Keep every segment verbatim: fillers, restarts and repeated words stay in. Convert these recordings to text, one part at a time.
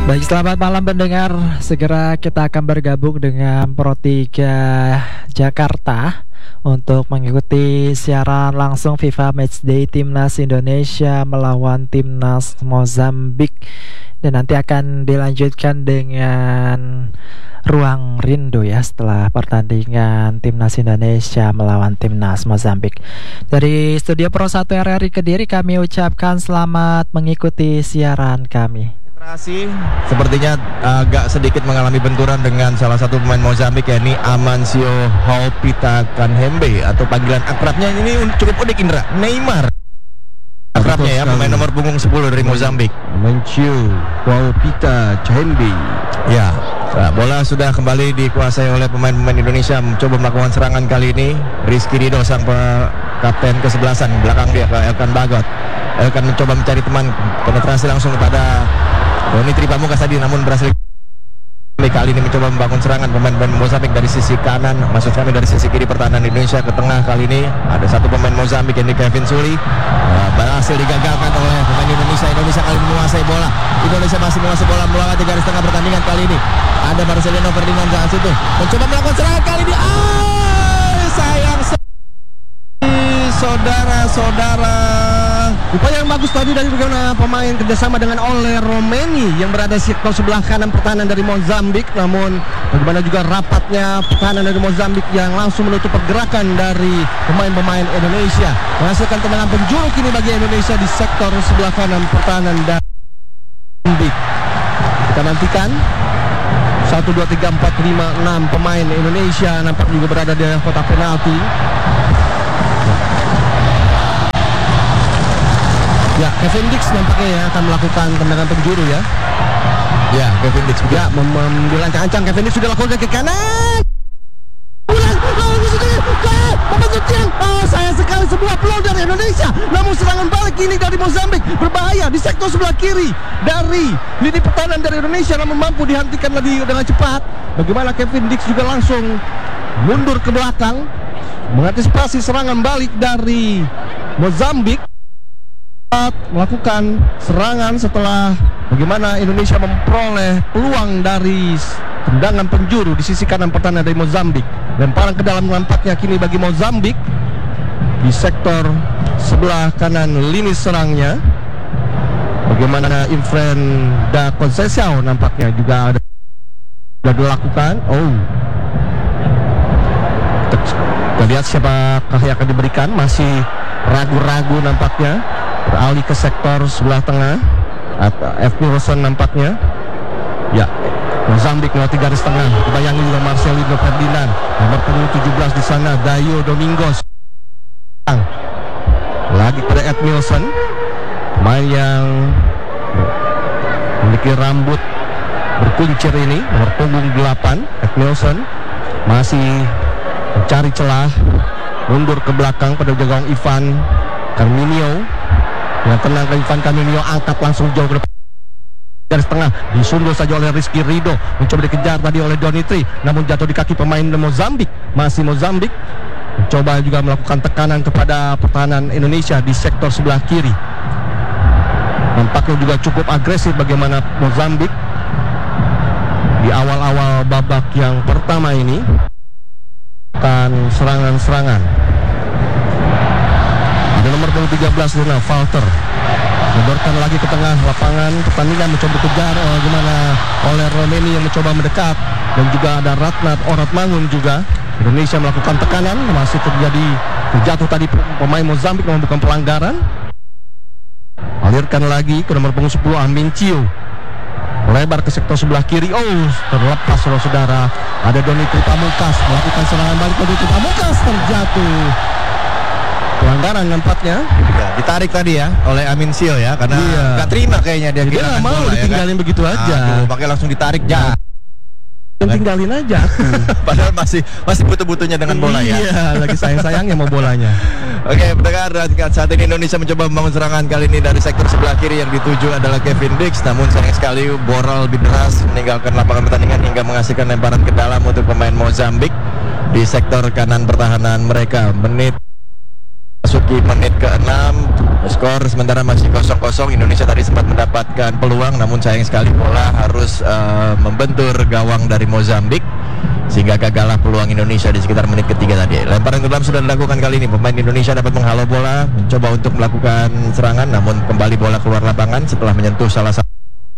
Baik, selamat malam pendengar. Segera kita akan bergabung dengan Pro tiga Jakarta untuk mengikuti siaran langsung FIFA Matchday Timnas Indonesia melawan Timnas Mozambik. Dan nanti akan dilanjutkan dengan Ruang Rindu ya setelah pertandingan Timnas Indonesia melawan Timnas Mozambik. Dari Studio Pro satu R R I Kediri kami ucapkan selamat mengikuti siaran kami. Sepertinya agak sedikit mengalami benturan dengan salah satu pemain Mozambik, yakni Amancio Haupita Kanhembe atau panggilan akrabnya ini cukup unik, Indra, Neymar. Akrabnya ya, pemain nomor punggung sepuluh dari Mozambik, Amancio Haupita Kanhembe. Ya, nah, bola sudah kembali dikuasai oleh pemain-pemain Indonesia, mencoba melakukan serangan kali ini. Rizky Ridho sang kapten kesebelasan, belakang dia ke Elkan Bagot. Elkan mencoba mencari teman, penetrasi langsung kepada Doni Tripamukas tadi, namun berhasil. Kali ini mencoba membangun serangan pemain-pemain Mozambik dari sisi kanan, maksud kami dari sisi kiri pertahanan Indonesia ke tengah. Kali ini ada satu pemain Mozambik, yang di Kevin Suli, uh, berhasil digagalkan oleh pemain Indonesia. Indonesia kali ini menguasai bola. Indonesia masih menguasai bola melewati garis tengah pertandingan kali ini. Ada Marcelino Ferdinand saat itu mencoba melakukan serangan kali ini. Ah, sayang sekali, saudara-saudara. Upaya yang bagus tadi dari bagaimana pemain kerjasama dengan Ole Romeni yang berada di sektor sebelah kanan pertahanan dari Mozambik. Namun bagaimana juga rapatnya pertahanan dari Mozambik yang langsung menutup pergerakan dari pemain-pemain Indonesia, menghasilkan tendangan penjuru kini bagi Indonesia di sektor sebelah kanan pertahanan dari Mozambik. Kita nantikan satu, dua, tiga, empat, lima, enam pemain Indonesia nampak juga berada di kotak penalti. Ya, Kevin Dix nampaknya ya akan melakukan tendangan penjuru ya. Ya, Kevin Dix ya mengambil ancang-ancang. Kevin Dix sudah lakukan ke kanan. Ulang, oh, sayang sekali sebuah peluang dari Indonesia. Namun serangan balik ini dari Mozambik berbahaya di sektor sebelah kiri dari lini pertahanan dari Indonesia, namun mampu dihentikan lebih dengan cepat. Bagaimana Kevin Dix juga langsung mundur ke belakang mengantisipasi serangan balik dari Mozambik, melakukan serangan setelah bagaimana Indonesia memperoleh peluang dari tendangan penjuru di sisi kanan pertahanan dari Mozambik. Lemparan ke dalam nampaknya kini bagi Mozambik di sektor sebelah kanan lini serangnya. Bagaimana Infren da Conceição nampaknya juga ada sudah dilakukan. Oh, kita lihat siapakah yang akan diberikan, masih ragu-ragu nampaknya. Beralih ke sektor sebelah tengah, F. Wilson nampaknya. Ya, Mozambik melewati garis tengah, dibayangi juga Marcelino Ferdinand, nomor punggung tujuh belas di sana, Dayo Domingos. Lagi pada Ed Wilson, pemain yang memiliki rambut berkuncir ini, nomor punggung delapan, Ed Wilson masih mencari celah, mundur ke belakang pada gawang Ivan Carminio. Yang tenang ke Ivan Carminio, angkat langsung jauh ke depan garis tengah, disundul saja oleh Rizky Ridho, mencoba dikejar tadi oleh Donitri, namun jatuh di kaki pemain Mozambik. Masih Mozambik mencoba juga melakukan tekanan kepada pertahanan Indonesia di sektor sebelah kiri. Nampaknya juga cukup agresif bagaimana Mozambik di awal-awal babak yang pertama ini akan serangan-serangan. Ada nomor tiga belas Luna Valter mendoborkan lagi ke tengah lapangan pertandingan, mencoba dikejar oleh gimana oleh Romeni yang mencoba mendekat, dan juga ada Ratnat Oratmangun juga. Indonesia melakukan tekanan, masih terjadi terjatuh tadi pemain Mozambik namun bukan pelanggaran. Alirkan lagi ke nomor punggung sepuluh Amancio, melebar ke sektor sebelah kiri. Oh, terlepas saudara-saudara. Ada Doni Tripamukas melakukan serangan balik. Doni Tripamukas terjatuh, pelanggaran nampaknya. Ya, ditarik tadi ya oleh Amancio ya, karena iya. Gak terima kayaknya dia. Dia gak mau ditinggalin ya, kan? Begitu aja. Aduh, pakai langsung ditarik ya. Tinggalin aja. Padahal masih masih butuh-butuhnya dengan bola ya. Iya, lagi sayang-sayangnya mau bolanya. Oke, pendengar, saat ini Indonesia mencoba membangun serangan kali ini dari sektor sebelah kiri. Yang dituju adalah Kevin Dix, namun sayang sekali bola lebih deras meninggalkan lapangan pertandingan hingga menghasilkan lemparan ke dalam untuk pemain Mozambik di sektor kanan pertahanan mereka. Menit memasuki menit ke-enam. Skor sementara masih kosong kosong. Indonesia tadi sempat mendapatkan peluang, namun sayang sekali bola harus uh, membentur gawang dari Mozambik, sehingga gagallah peluang Indonesia di sekitar menit ketiga tadi. Lemparan ke dalam sudah dilakukan kali ini. Pemain Indonesia dapat menghalau bola, mencoba untuk melakukan serangan, namun kembali bola keluar lapangan setelah menyentuh salah satu.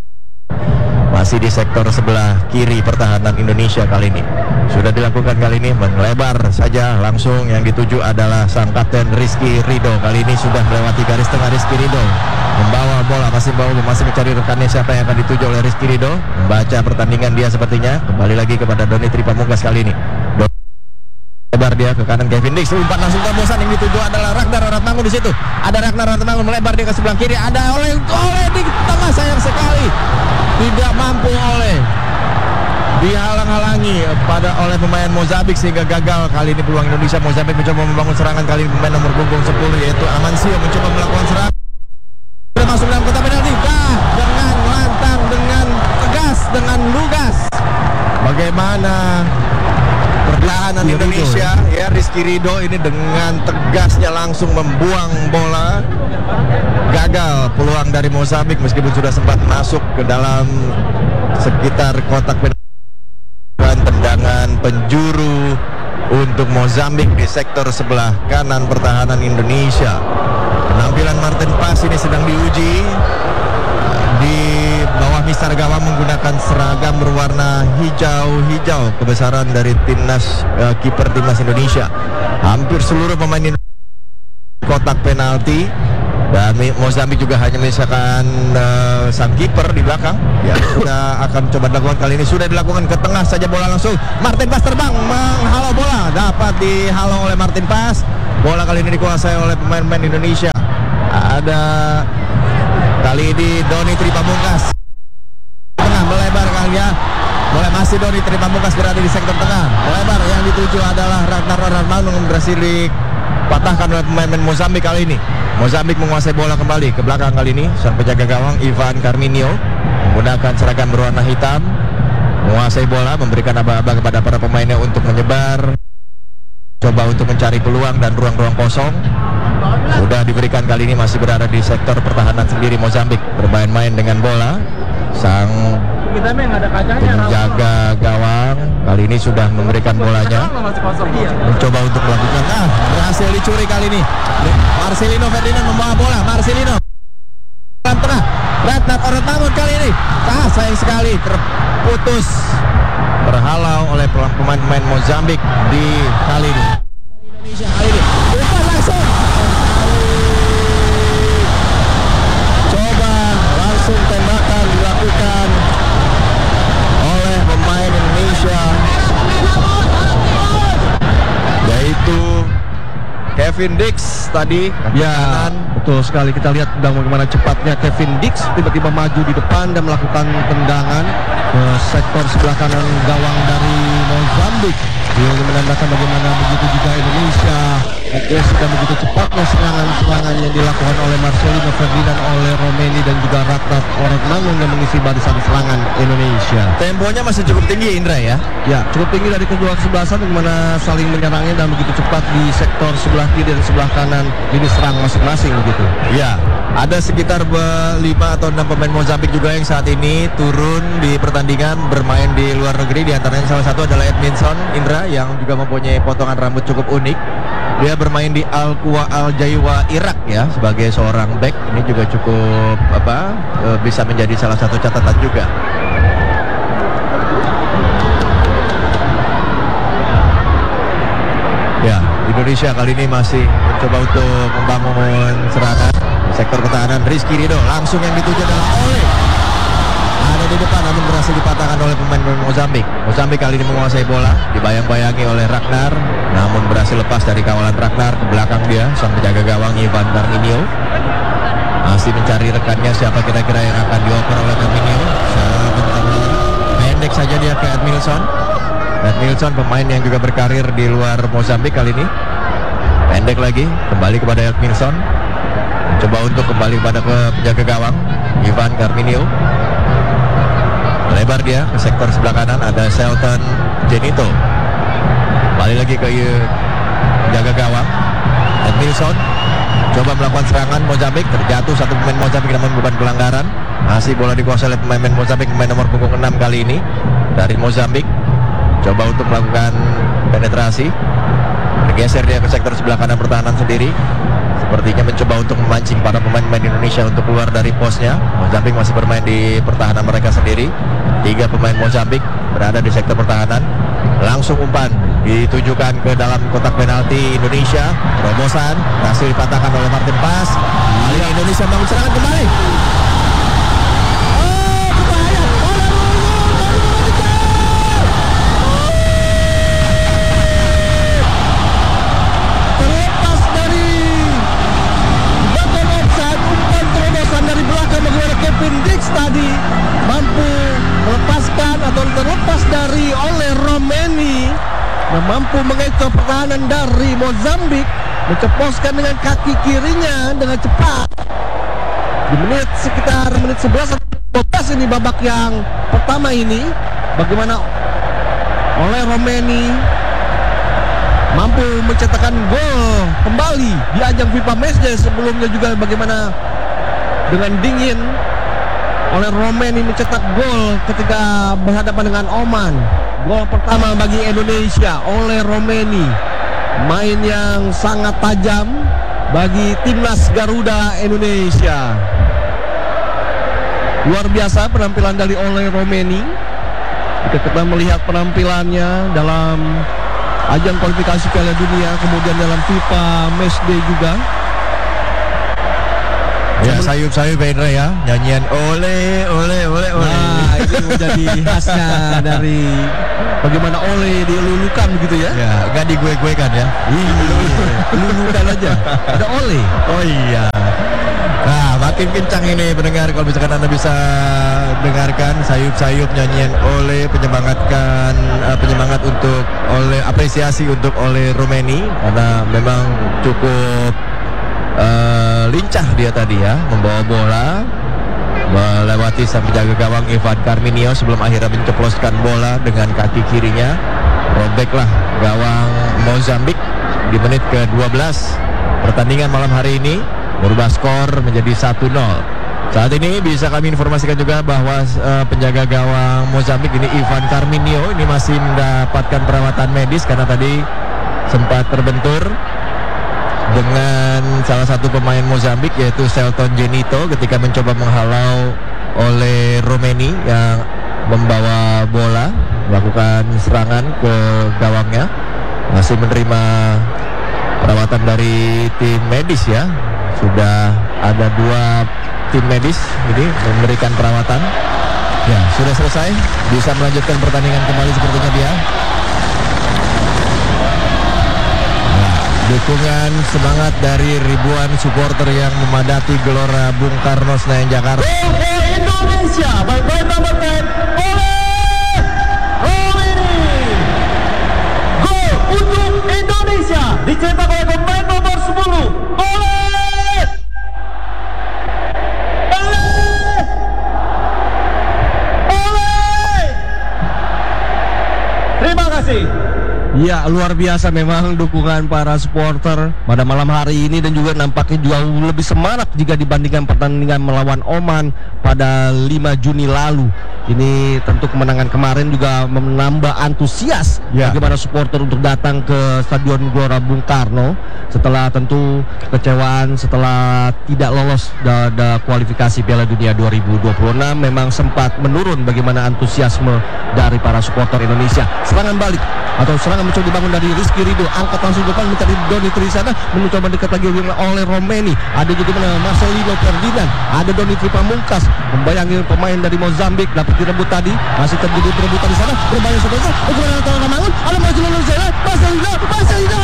Masih di sektor sebelah kiri pertahanan Indonesia kali ini. Sudah dilakukan kali ini, melebar saja langsung. Yang dituju adalah sang kapten Rizky Ridho. Kali ini sudah melewati garis tengah. Rizky Ridho membawa bola, masih bawa, masih mencari rekannya siapa yang akan dituju oleh Rizky Ridho. Membaca pertandingan dia sepertinya. Kembali lagi kepada Doni Tripamungkas kali ini. Don lebar dia ke kanan, Kevin Dix umpan langsung terobosan. Yang dituju adalah Ragnar Ratmangun di situ. Ada Ragnar Ratmangun melebar dia ke sebelah kiri. Ada oleh oleh di tengah, sayang sekali tidak mampu oleh, dihalang-halangi pada oleh pemain Mozambik sehingga gagal kali ini peluang Indonesia. Mozambik mencoba membangun serangan, kali ini pemain nomor punggung sepuluh yaitu Amancio mencoba melakukan serangan. Sudah masuk dalam kotak penalti. Dah dengan lantang, dengan tegas, dengan lugas. Bagaimana perlahanan Indonesia ya, Rizky Ridho ini dengan tegasnya langsung membuang bola. Gagal peluang dari Mozambik meskipun sudah sempat masuk ke dalam sekitar kotak penalti. Tendangan penjuru untuk Mozambik di sektor sebelah kanan pertahanan Indonesia. Penampilan Martin Paes ini sedang diuji di bawah mistar gawang menggunakan seragam berwarna hijau-hijau, kebesaran dari timnas uh, kiper timnas Indonesia. Hampir seluruh pemain Indonesia kotak penalti, dan Mozambik juga hanya menyisakan uh, sang kiper di belakang. Ya, sudah akan coba dilakukan kali ini, sudah dilakukan ke tengah saja bola langsung. Martin Paes terbang menghalau bola, dapat dihalau oleh Martin Paes. Bola kali ini dikuasai oleh pemain-pemain Indonesia. Ada kali ini Doni Tripamungkas tengah melebar kali ya. Boleh masih Doni Tripamungkas berada di sektor tengah. Melebar, yang dituju adalah Ragnar Ratmangun, berhasil dipatahkan oleh pemain Mozambik kali ini. Mozambik menguasai bola kembali ke belakang kali ini. Sang penjaga gawang Ivan Carminio menggunakan seragam berwarna hitam menguasai bola, memberikan aba-aba kepada para pemainnya untuk menyebar, coba untuk mencari peluang dan ruang-ruang kosong. Sudah diberikan kali ini, masih berada di sektor pertahanan sendiri Mozambik, bermain-main dengan bola. Sang penjaga gawang kali ini sudah memberikan bolanya, mencoba untuk melakukan, ah berhasil dicuri kali ini. Marcelino Ferdinand membawa bola, Marcelino dalam tengah, Ragnar Ratmangun kali ini, ah sayang sekali terputus, terhalau oleh pemain-pemain Mozambik di kali ini. Indonesia kali ini umpan langsung, coba langsung tembakan dilakukan oleh pemain Indonesia, yaitu Kevin Dix tadi. Ya, kanan. Betul sekali. Kita lihat bagaimana cepatnya Kevin Dix tiba-tiba maju di depan dan melakukan tendangan ke sektor sebelah kanan gawang dari Mozambik. Ini menandakan bagaimana begitu juga Indonesia agresif dan begitu cepatnya serangan-serangan yang dilakukan oleh Marcelino Ferdinand, oleh Romeni dan juga Ragnar Ratmangun yang mengisi barisan serangan Indonesia. Temponya masih cukup tinggi, Indra ya. Ya, cukup tinggi dari kedua kesebelasan, bagaimana saling menyerangnya dan begitu cepat di sektor sebelah kiri dan sebelah kanan lini serang masing-masing begitu. Ya, ada sekitar lima atau enam pemain Mozambik juga yang saat ini turun di pertandingan bermain di luar negeri. Di antaranya salah satu adalah Edmilson Indra yang juga mempunyai potongan rambut cukup unik. Dia bermain di Al-Quwa Al-Jaiwa Irak ya, sebagai seorang back. Ini juga cukup apa e, bisa menjadi salah satu catatan juga. Ya, Indonesia kali ini masih mencoba untuk membangun serangan di sektor pertahanan. Rizky Ridho langsung yang dituju adalah oleh, ada di depan namun berhasil dipatahkan oleh pemain Mozambik. Mozambik kali ini menguasai bola, dibayang-bayangi oleh Ragnar, namun berhasil lepas dari kawalan Ragnar. Ke belakang dia sang penjaga gawang Ivan Carminio masih mencari rekannya, siapa kira-kira yang akan dioper oleh Carminio. Sebentar pendek saja dia ke Edmilson. Edmilson pemain yang juga berkarir di luar Mozambik kali ini. Pendek lagi, kembali kepada Edmilson, mencoba untuk kembali kepada ke penjaga gawang Ivan Carminio. Lebar dia ke sektor sebelah kanan, ada Shelton Genito. Balik lagi ke penjaga gawang Edmilson coba melakukan serangan Mozambik, terjatuh satu pemain Mozambik namun bukan pelanggaran. Masih bola dikuasai oleh pemain Mozambik, pemain nomor punggung enam kali ini dari Mozambik. Coba untuk melakukan penetrasi, bergeser dia ke sektor sebelah kanan pertahanan sendiri. Sepertinya mencoba untuk memancing para pemain-pemain Indonesia untuk keluar dari posnya. Mozambik masih bermain di pertahanan mereka sendiri. Tiga pemain Mozambik berada di sektor pertahanan. Langsung umpan ditujukan ke dalam kotak penalti Indonesia. Terobosan berhasil dipatahkan oleh Martin Pas. Kali ini Indonesia bangun serangan kembali. Kevin Dix tadi mampu melepaskan atau terlepas dari oleh Romeni, dan mampu mengecoh pertahanan dari Mozambik, menceploskan dengan kaki kirinya dengan cepat di menit sekitar menit sebelas atau dua belas ini babak yang pertama ini. Bagaimana oleh Romeni mampu mencetakkan gol kembali di ajang FIFA Matchday. Sebelumnya juga bagaimana dengan dingin oleh Romeni mencetak gol ketika berhadapan dengan Oman. Gol pertama bagi Indonesia oleh Romeni. Main yang sangat tajam bagi timnas Garuda Indonesia. Luar biasa penampilan dari oleh Romeni. Jika kita melihat penampilannya dalam ajang kualifikasi Piala Dunia, kemudian dalam FIFA Matchday juga. Ya, sayup-sayup Indra ya, nyanyian ole ole ole ole. Nah, itu menjadi khasnya dari bagaimana ole dilulukan gitu ya. Ya, enggak digue-guekan ya. Iya, lulukan aja. Ada ole. Oh iya. Nah, makin kencang ini pendengar, kalau misalkan Anda bisa dengarkan sayup-sayup nyanyian ole, penyemangatkan uh, penyemangat untuk oleh apresiasi untuk oleh Romeni karena memang cukup Uh, lincah dia tadi ya, membawa bola melewati sang penjaga gawang Ivan Carminio sebelum akhirnya menceploskan bola dengan kaki kirinya. Robeklah gawang Mozambik di menit ke dua belas pertandingan malam hari ini, merubah skor menjadi satu nol. Saat ini bisa kami informasikan juga bahwa uh, penjaga gawang Mozambik ini Ivan Carminio ini masih mendapatkan perawatan medis karena tadi sempat terbentur dengan salah satu pemain Mozambik yaitu Selton Genito ketika mencoba menghalau oleh Romeni yang membawa bola melakukan serangan ke gawangnya. Masih menerima perawatan dari tim medis ya. Sudah ada dua tim medis ini memberikan perawatan. Ya, sudah selesai, bisa melanjutkan pertandingan kembali sepertinya dia. Dukungan semangat dari ribuan supporter yang memadati Gelora Bung Karno Senayan Jakarta. Indonesia, baik-baik nomor sepuluh, oleh Romeni. Gol untuk Indonesia dicetak oleh pemain nomor sepuluh, oleh oleh oleh. Terima kasih. Ya, luar biasa memang dukungan para supporter pada malam hari ini, dan juga nampaknya jauh lebih semarak jika dibandingkan pertandingan melawan Oman pada lima Juni lalu. Ini tentu kemenangan kemarin juga menambah antusias ya, bagaimana supporter untuk datang ke Stadion Gelora Bung Karno setelah tentu kekecewaan setelah tidak lolos pada kualifikasi Piala Dunia dua ribu dua puluh enam. Memang sempat menurun bagaimana antusiasme dari para supporter Indonesia. Serangan balik atau serangan mencoba dibangun dari Rizky Ridho, angkat langsung ke depan mencari Doni Trisana, mencoba dekat lagi oleh Romeni. Ada juga mana Marcelino Ferdinand, ada Doni Tripamungkas, membayangi pemain dari Mozambik, dapat direbut tadi, masih terjadi perebutan di sana, berbahaya sebentar, ukuran antara Kamangun, ada Marcelino Ferdinand, Marcelino, Marcelino,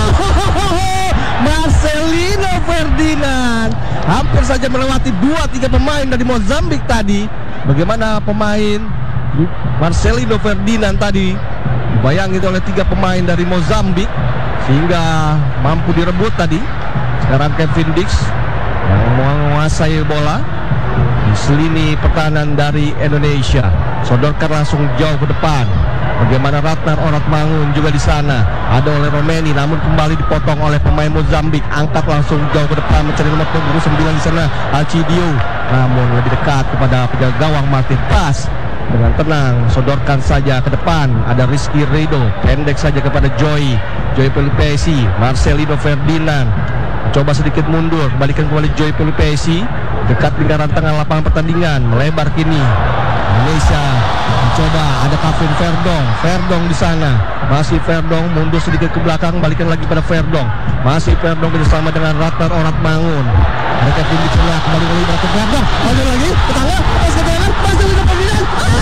Marcelino Ferdinand, hampir saja melewati dua tiga pemain dari Mozambik tadi. Bagaimana pemain Marcelino Ferdinand tadi dibayangi oleh tiga pemain dari Mozambik sehingga mampu direbut tadi. Sekarang Kevin Dix yang menguasai bola di lini pertahanan dari Indonesia. Sodorkan langsung jauh ke depan. Bagaimana Ratnar Oratmangun juga di sana. Ada oleh Romeni, namun kembali dipotong oleh pemain Mozambik. Angkat langsung jauh ke depan mencari nomor punggung sembilan di sana, Alcidio. Namun lebih dekat kepada penjaga gawang Martin Pas. Dengan tenang sodorkan saja ke depan. Ada Rizky Ridho, pendek saja kepada Joy. Joy Pelupesi, Marcelino Ferdinand. Coba sedikit mundur, kembalikan kembali Joy Pelupesi. Dekat lingkaran tengah lapangan pertandingan, melebar kini. Indonesia mencoba, ada Kevin Verdong. Verdong di sana, masih Verdong mundur sedikit ke belakang, balikan lagi pada Verdong. Masih Verdong bersama dengan Ratnar Oratmangun. Ada Kevin di sana, kembali kembali ke Verdong. Balik lagi ke tengah, pas ke tengah, masih di pembinaan.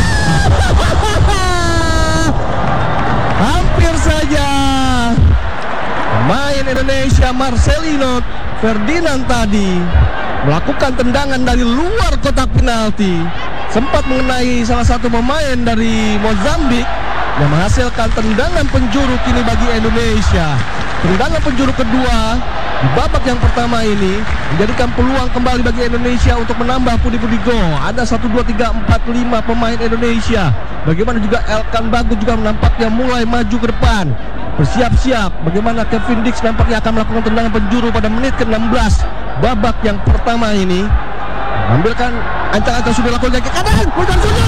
Hampir saja pemain Indonesia Marcelino Ferdinand tadi melakukan tendangan dari luar kotak penalti, sempat mengenai salah satu pemain dari Mozambik yang menghasilkan tendangan penjuru kini bagi Indonesia. Tendangan penjuru kedua di babak yang pertama ini menjadikan peluang kembali bagi Indonesia untuk menambah pundi-pundi gol. Ada satu, dua, tiga, empat, lima pemain Indonesia. Bagaimana juga Elkan Bagot juga nampaknya mulai maju ke depan, bersiap-siap. Bagaimana Kevin Dix nampaknya akan melakukan tendangan penjuru pada menit ke enam belas babak yang pertama ini. Ambilkan ancang-ancang sudah lakukan ke kanan, Mudan Sunil.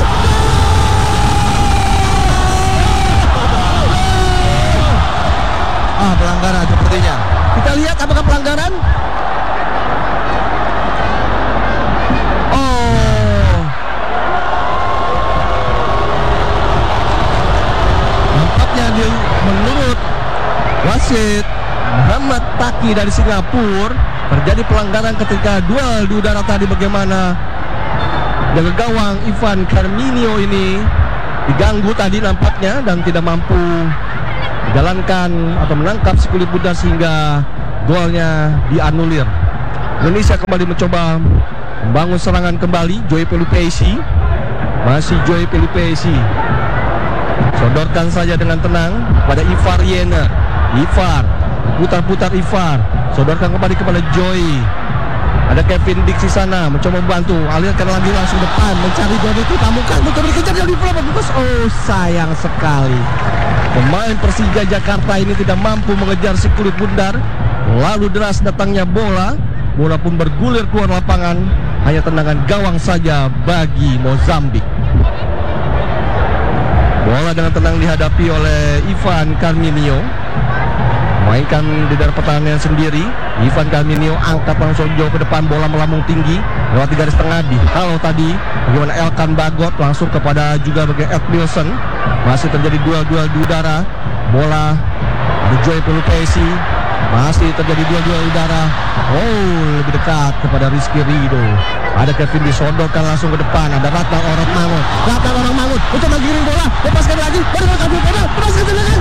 Ah, pelanggaran sepertinya. Kita lihat apakah pelanggaran. Oh, nampaknya dia menurut wasit Muhammad Taki dari Singapura terjadi pelanggaran ketika duel di udara tadi. Bagaimana jaga gawang Ivan Carminio ini diganggu tadi nampaknya dan tidak mampu menjalankan atau menangkap si kulit Buddha sehingga golnya dianulir. Indonesia kembali mencoba membangun serangan kembali. Joy Pelupesi, masih Joy Pelupesi, sodorkan saja dengan tenang pada Ivar Yener. Ivar putar-putar, Ivar sodorkan kembali kepada Joy. Ada Kevin Dix di sana mencoba membantu, alirkan lagi langsung depan mencari Doni Pitamukan, mencoba dikejar dari pelapor. Oh, sayang sekali pemain Persija Jakarta ini tidak mampu mengejar si kulit bundar. Lalu deras datangnya bola, bola pun bergulir keluar lapangan. Hanya tendangan gawang saja bagi Mozambik. Bola dengan tenang dihadapi oleh Ivan Carminio, mainkan di daerah pertahanan sendiri. Ivan Carminio angkat langsung jauh ke depan, bola melambung tinggi lewat garis tengah di halo tadi. Bagaimana Elkan Bagot langsung kepada juga bagi Ed Wilson. Masih terjadi duel-duel di udara. Bola ada Joy Pelupesi, masih terjadi duel-duel udara. Oh, lebih dekat kepada Rizky Ridho. Ada Kevin disodorkan langsung ke depan. Ada Ratnar Oratmangun. Ratnar Oratmangun untuk menggiring bola, lepaskan lagi. Baru kabur bola, lepaskan lagi.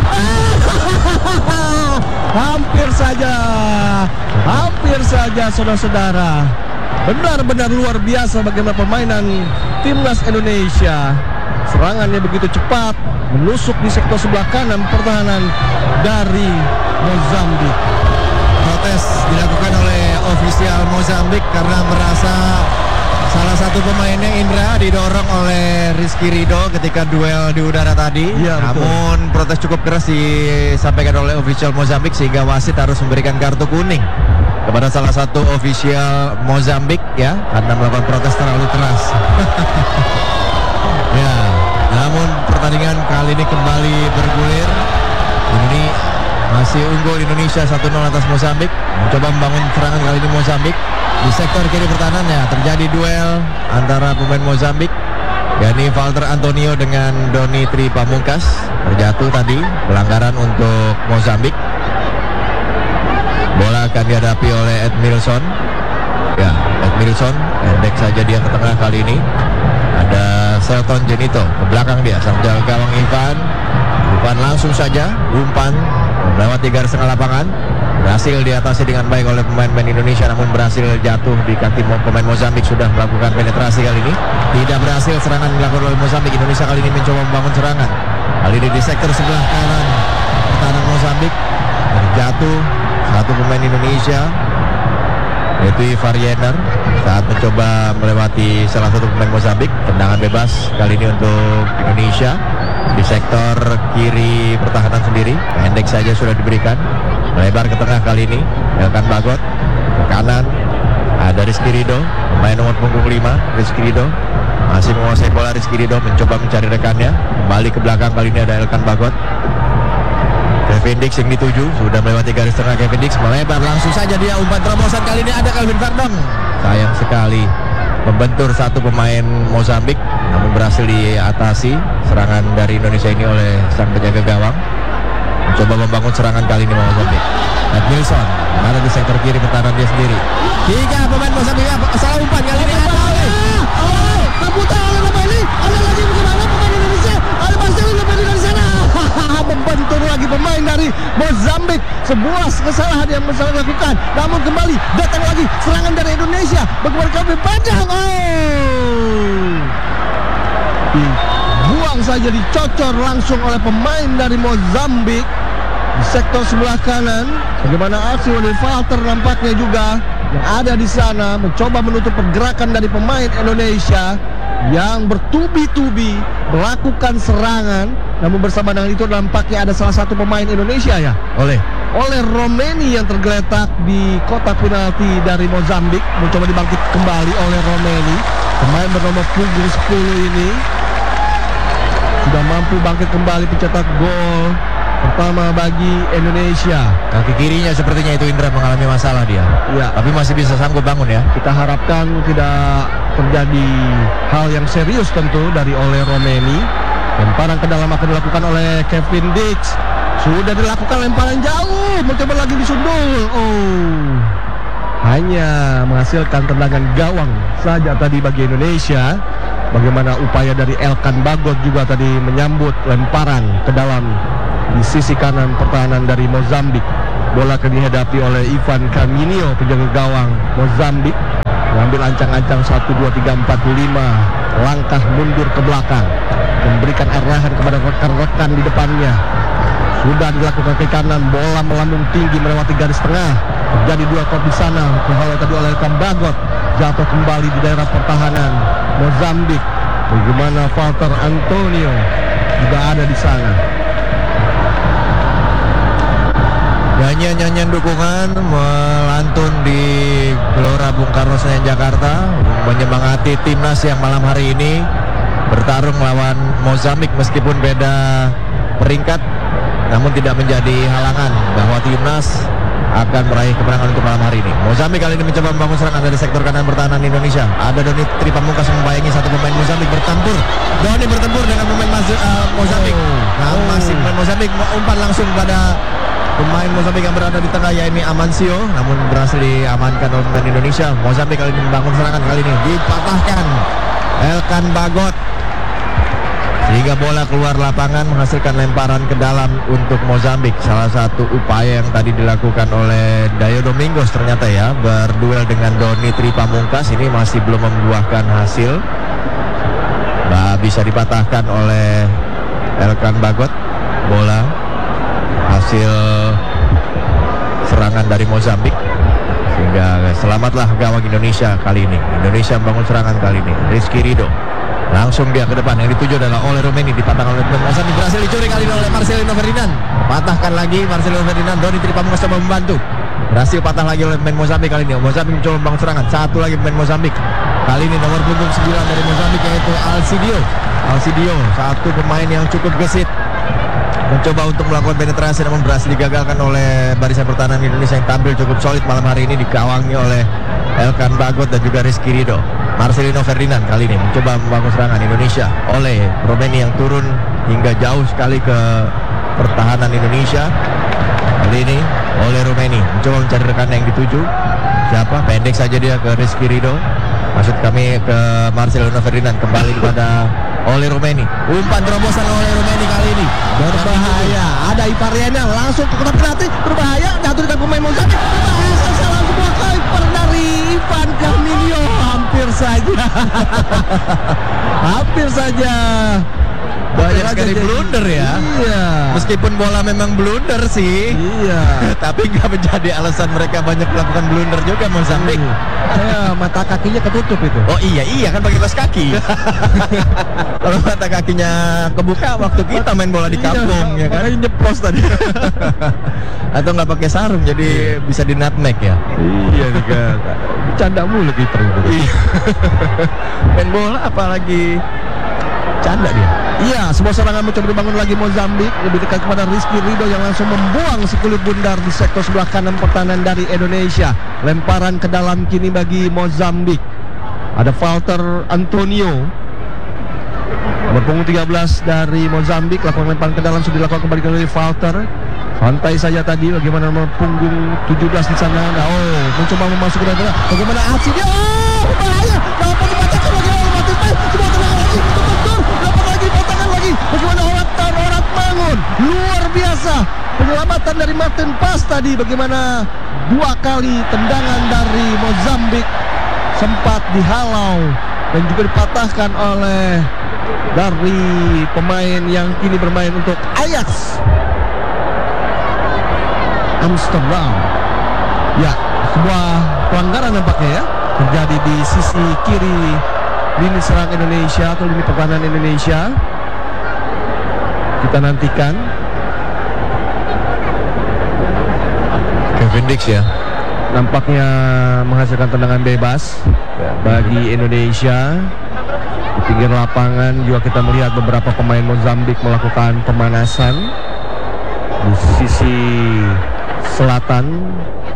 Hampir saja, hampir saja saudara-saudara. Benar-benar luar biasa bagaimana permainan timnas Indonesia. Serangannya begitu cepat, menusuk di sektor sebelah kanan pertahanan dari Mozambik. Protes dilakukan oleh ofisial Mozambik karena merasa salah satu pemainnya Indra didorong oleh Rizky Ridho ketika duel di udara tadi. Ya, namun betul, protes cukup keras disampaikan oleh ofisial Mozambik sehingga wasit harus memberikan kartu kuning kepada salah satu ofisial Mozambik ya, karena melakukan protes terlalu keras. Ya, namun pertandingan kali ini kembali bergulir. Ini masih unggul Indonesia satu nol atas Mozambik. Mencoba membangun serangan kali ini Mozambik. Di sektor kiri pertahanannya terjadi duel antara pemain Mozambik, yakni Walter Antonio dengan Doni Tri Pamungkas. Terjatuh tadi, pelanggaran untuk Mozambik. Bola akan dihadapi oleh Edmilson. Ya, Edmilson pendek saja dia ke tengah kali ini. Ada Selton Jenito ke belakang dia, sang jaga gawang Ivan. Ivan langsung saja umpan melewati garis tengah lapangan. Berhasil diatasi dengan baik oleh pemain-pemain Indonesia, namun berhasil jatuh di kaki pemain Mozambik. Sudah melakukan penetrasi kali ini, tidak berhasil. Serangan dilakukan oleh Mozambik. Indonesia kali ini mencoba membangun serangan. Kali ini di sektor sebelah kanan pertahanan Mozambik. Terjatuh satu pemain Indonesia, yaitu Ivar Yener. saat mencoba melewati salah satu pemain Mozambik. Tendangan bebas kali ini untuk Indonesia di sektor kiri pertahanan sendiri. Pendek saja sudah diberikan, melebar ke tengah kali ini. Elkan Bagot ke kanan, ada Rizky Ridho, pemain nomor punggung lima. Rizky Ridho masih menguasai bola. Rizky Ridho mencoba mencari rekannya, kembali ke belakang. Kali ini ada Elkan Bagot. Kevin Dix yang dituju, sudah melewati garis tengah. Kevin Dix melebar, langsung saja dia umpan terobosan. Kali ini ada Calvin Verdong. Sayang sekali membentur satu pemain Mozambik, namun berhasil diatasi serangan dari Indonesia ini oleh sang penjaga gawang. Mencoba membangun serangan kali ini Mozambik. Edmilson ada di sektor kiri pertahanan dia sendiri. Tiga pemain Mozambik salah umpan kali ini ada oleh oh, terputar oleh Romeni. Ada lagi bagaimana pemain Indonesia? Ada Marcelo Romeni dari sana. Membentur lagi pemain dari Mozambik. Sebuah kesalahan yang bisa dilakukan. Namun kembali datang lagi serangan dari Indonesia. Bagaimana kami panjang. Oh, dibuang saja, dicocor langsung oleh pemain dari Mozambik di sektor sebelah kanan. Bagaimana aksi oleh Walter nampaknya juga yang ada di sana mencoba menutup pergerakan dari pemain Indonesia yang bertubi-tubi melakukan serangan. Namun bersama dengan itu nampaknya ada salah satu pemain Indonesia ya, oleh oleh Romeni yang tergeletak di kotak penalti dari Mozambik. Mencoba dibangkit kembali oleh Romeni. Pemain bernomor punggung sepuluh ini sudah mampu bangkit kembali, pencetak gol pertama bagi Indonesia. Kaki kirinya sepertinya itu Indra mengalami masalah dia. Ya, tapi masih bisa sanggup bangun ya. Kita harapkan tidak terjadi hal yang serius tentu dari oleh Romeni. Lemparan ke dalam akan dilakukan oleh Kevin Dix. Sudah dilakukan lemparan jauh, mencoba lagi disundul. Oh, hanya menghasilkan tendangan gawang saja tadi bagi Indonesia. Bagaimana upaya dari Elkan Bagot juga tadi menyambut lemparan ke dalam di sisi kanan pertahanan dari Mozambik. Bola akan dihadapi oleh Ivan Caminio, penjaga gawang Mozambik. Mengambil ancang-ancang satu, dua, tiga, empat, lima langkah mundur ke belakang, memberikan arahan kepada rekan-rekan di depannya. Sudah dilakukan ke kanan, bola melambung tinggi melewati garis tengah. Terjadi dua kop di sana, terhalau tadi oleh Elkan Bagot, jatuh kembali di daerah pertahanan Mozambik. Bagaimana Walter Antonio juga ada di sana. Nyanyian-nyanyian dukungan melantun di Gelora Bung Karno Senayan Jakarta, menyemangati timnas yang malam hari ini bertarung melawan Mozambik. Meskipun beda peringkat, namun tidak menjadi halangan bahwa timnas akan meraih kemenangan untuk malam hari ini. Mozambik kali ini mencoba membangun serangan dari sektor kanan pertahanan Indonesia. Ada Doni Tripamungkas membayangi satu pemain Mozambik bertempur. Doni bertempur dengan pemain uh, Mozambik. Nah, masih pemain Mozambik umpan langsung pada pemain Mozambik yang berada di tengah, yaitu Amancio, namun berhasil diamankan oleh pemain Indonesia. Mozambik kali ini membangun serangan, kali ini dipatahkan Elkan Bagot sehingga bola keluar lapangan menghasilkan lemparan ke dalam untuk Mozambik. Salah satu upaya yang tadi dilakukan oleh Dayo Domingos ternyata ya, berduel dengan Doni Tripamungkas ini masih belum membuahkan hasil. Bah, bisa dipatahkan oleh Elkan Bagot. Bola hasil serangan dari Mozambik, sehingga selamatlah gawang Indonesia kali ini. Indonesia membangun serangan kali ini. Rizky Ridho langsung dia ke depan, yang dituju adalah oleh Romeni, dipatahkan oleh Mozambik, berhasil dicuri kali ini oleh Marcelino Ferdinand. Patahkan lagi Marcelino Ferdinand. Doni Tripamungkas coba membantu, berhasil patah lagi oleh pemain Mozambik kali ini. Mozambik mencoba membangun serangan, satu lagi pemain Mozambik. Kali ini nomor punggung sembilan dari Mozambik, yaitu Alcidio. Alcidio, satu pemain yang cukup gesit, mencoba untuk melakukan penetrasi namun berhasil digagalkan oleh barisan pertahanan Indonesia yang tampil cukup solid malam hari ini, dikawangi oleh Elkan Bagot dan juga Rizky Ridho. Marcelino Ferdinand kali ini mencoba membangun serangan Indonesia oleh Romeni yang turun hingga jauh sekali ke pertahanan Indonesia. Kali ini oleh Romeni mencoba mencari rekan yang dituju. Siapa? Pendek saja dia ke Rizky Ridho. Maksud kami ke Marcelino Ferdinand, kembali kepada oleh Romeni. Umpan terobosan oleh Romeni kali ini berbahaya. Ada Ipariana langsung ke kotak penalti, berbahaya, jatuh dengan pemain Mozambik. Berbahaya, salah sebuah kiper dari Ivan Caminio. Hampir saja hampir saja Banyak sekali blunder ya. Iya. Meskipun bola memang blunder sih. Iya. Tapi nggak menjadi alasan mereka banyak melakukan blunder juga Mozambik. Saya mata kakinya ketutup itu. Oh iya iya kan pakai kaos kaki. Kalau mata kakinya kebuka waktu kita main bola di kampung iya, ya kan. makanya nyeplos tadi. Atau nggak pakai sarung jadi bisa di nutmeg ya. Iya nih kan. Bercanda mulu kiper itu. Iya. Main bola apalagi canda dia. Iya, sebuah serangan mencoba dibangun lagi Mozambik, lebih dekat kepada Rizky Ridho yang langsung membuang si kulit bundar di sektor sebelah kanan pertahanan dari Indonesia. Lemparan ke dalam kini bagi Mozambik. Ada Walter Antonio, nomor punggung tiga belas dari Mozambik, lakukan lemparan ke dalam sudah dilakukan kembali oleh Walter. Santai saja tadi, bagaimana nomor punggung tujuh belas di sana. Nah, oh, mencoba memasuki dalam. Bagaimana aksi dia? Oh, bahaya. Dapat dibacakan bagaimana Martin Pes. Sebuah tendangan lagi, terbentur. Dapat lagi, potongan lagi. Bagaimana Horat Horat Mangun. Luar biasa. Penyelamatan dari Martin Pes tadi. Bagaimana dua kali tendangan dari Mozambik sempat dihalau dan juga dipatahkan oleh dari pemain yang kini bermain untuk Ajax Amsterdam. Ya, sebuah pelanggaran nampaknya ya terjadi di sisi kiri lini serang Indonesia atau lini pertahanan Indonesia. Kita nantikan. Kevin Dix ya. Nampaknya menghasilkan tendangan bebas bagi Indonesia. Di pinggir lapangan juga kita melihat beberapa pemain Mozambik melakukan pemanasan. Di sisi selatan,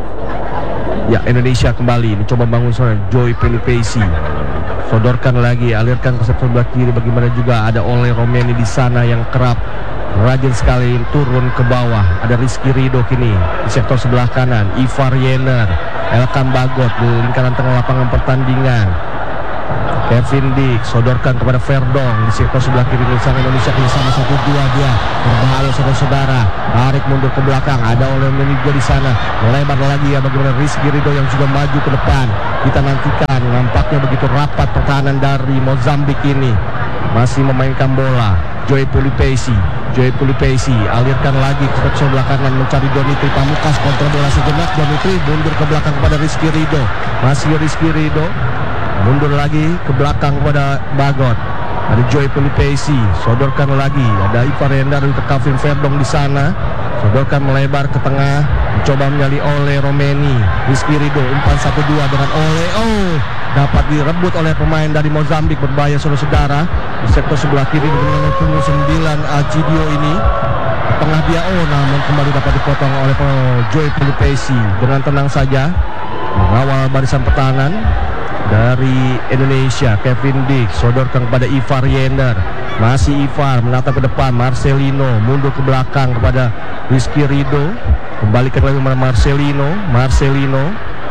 ya, Indonesia kembali mencoba bangun serangan. Joy Pelupesi sodorkan lagi, alirkan ke sektor sebelah kiri. Bagaimana juga ada Ole Romeni di sana yang kerap rajin sekali turun ke bawah. Ada Rizky Ridho kini di sektor sebelah kanan. Ivar Yener, Elkan Bagot di lingkaran tengah lapangan pertandingan. Kevin Dix sodorkan kepada Verdong di sektor sebelah kiri sang Indonesia kini sama satu dua dia berbahaya saudara-saudara, tarik mundur ke belakang. Ada Ole Menigo di sana, melebar lagi ya. Bagaimana Rizky Ridho yang juga maju ke depan. Kita nantikan, nampaknya begitu rapat pertahanan dari Mozambik ini. Masih memainkan bola Joy Pelupesi, Joy Pelupesi alirkan lagi ke sebelah kanan mencari Donitri Pamukas, kontrol bola sejenak. Donitri mundur ke belakang kepada Rizky Ridho, masih Rizky Ridho mundur lagi ke belakang kepada Bagot. Ada Joy Pelupesi, sodorkan lagi. Ada Ivar Yener untuk Kevin Verdong di sana, sodorkan melebar ke tengah, mencoba menyali oleh Romeni. Rizky Ridho umpan satu dua dengan Ole. Oh, dapat direbut oleh pemain dari Mozambik, berbahaya saudara-saudara. Di sektor sebelah kiri dengan punggung sembilan Alcidio ini ke tengah dia. Oh, namun kembali dapat dipotong oleh Joy Pelupesi. Dengan tenang saja mengawal barisan pertahanan dari Indonesia. Kevin Dix sodorkan kepada Ivar Yener, masih Ivar menatap ke depan. Marcelino mundur ke belakang kepada Rizky Ridho, kembalikan lagi kepada Marcelino. Marcelino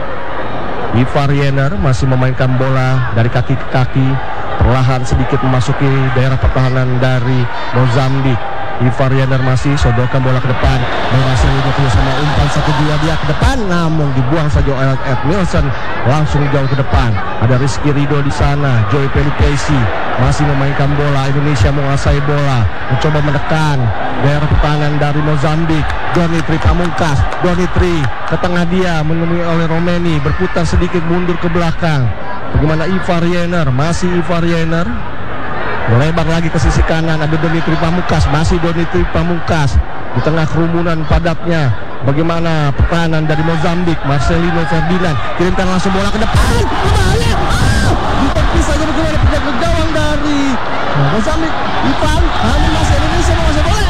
Ivar Yener masih memainkan bola dari kaki ke kaki, perlahan sedikit memasuki daerah pertahanan dari Mozambik. Ivar Yener masih sodorkan bola ke depan. Marcelino punya sama umpan satu dua dia ke depan, namun dibuang saja oleh Ed Nielsen, langsung jauh ke depan. Ada Rizky Ridho di sana. Joy Pelupesi masih memainkan bola. Indonesia menguasai bola, mencoba menekan daerah pertahanan dari Mozambik. Donitri Pamungkas, Donitri ke tengah dia menemui oleh Romeni, berputar sedikit mundur ke belakang. Bagaimana Ivar Yener, masih Ivar Yener melebar lagi ke sisi kanan. Ada Donitri Pamungkas, masih Donitri Pamungkas di tengah kerumunan padatnya. Bagaimana pertahanan dari Mozambik. Marcelino Ferdinand kirimkan langsung bola ke depan. Bahaya. Ah, ditepis saja. Bagaimana penjaga gawang dari Mozambik. Ivan, namun masih Indonesia menguasai bola.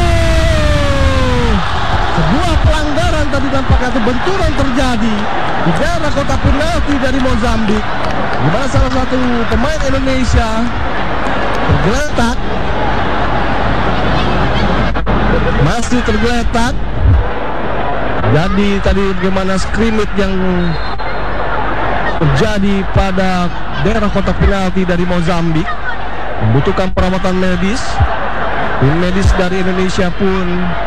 Oh, sebuah pelanggaran tadi nampaknya itu, benturan terjadi di daerah kotak penalti dari Mozambik, di mana salah satu pemain Indonesia tergeletak, masih tergeletak. Jadi tadi bagaimana scrimmage yang terjadi pada daerah kotak penalti dari Mozambik membutuhkan perawatan medis. Tim medis dari Indonesia pun